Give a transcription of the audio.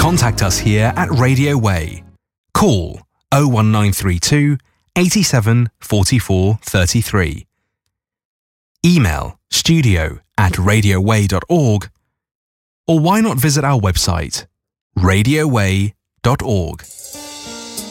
contact us here at Radio Way. Call 01932 87 44 33. Email studio@radioway.org, or why not visit our website radioway.org.